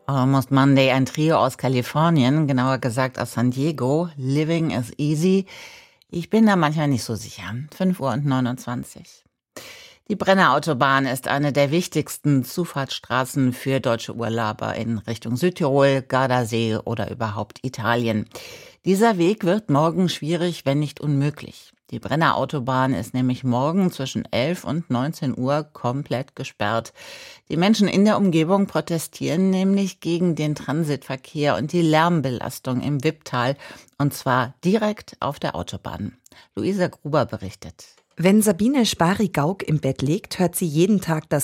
Almost Monday, ein Trio aus Kalifornien, genauer gesagt aus San Diego. Living is easy. Ich bin da manchmal nicht so sicher. 5:29 Uhr. Die Brenner Autobahn ist eine der wichtigsten Zufahrtsstraßen für deutsche Urlauber in Richtung Südtirol, Gardasee oder überhaupt Italien. Dieser Weg wird morgen schwierig, wenn nicht unmöglich. Die Brenner Autobahn ist nämlich morgen zwischen 11 und 19 Uhr komplett gesperrt. Die Menschen in der Umgebung protestieren nämlich gegen den Transitverkehr und die Lärmbelastung im Wipptal, und zwar direkt auf der Autobahn. Luisa Gruber berichtet. Wenn Sabine Spari-Gauck im Bett liegt, hört sie jeden Tag das